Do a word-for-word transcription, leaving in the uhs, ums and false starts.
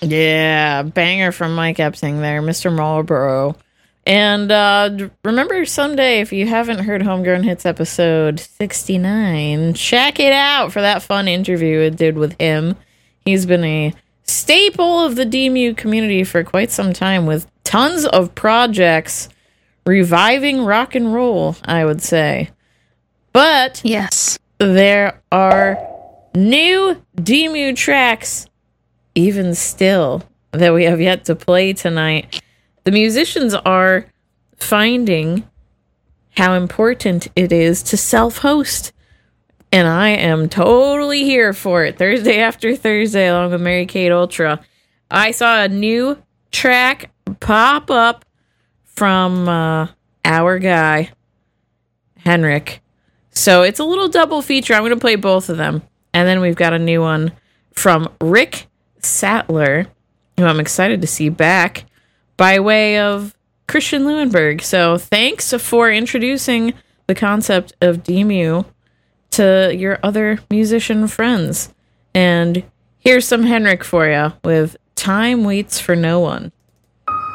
Yeah, banger from Mike Epting there, Mister Marlboro. And uh, remember, someday, if you haven't heard Homegrown Hits episode sixty-nine, check it out for that fun interview I did with him. He's been a staple of the D M U community for quite some time with tons of projects reviving rock and roll, I would say. But yes, there are new D M U tracks, even still, that we have yet to play tonight. The musicians are finding how important it is to self-host. And I am totally here for it. Thursday after Thursday, along with Mary Kate Ultra. I saw a new track pop up from uh, our guy, Henrik. So it's a little double feature. I'm going to play both of them. And then we've got a new one from Rick Sattler, who I'm excited to see back, by way of Christian Leuenberg. So thanks for introducing the concept of D M U to your other musician friends. And here's some Henrik for you with Time Waits for No One.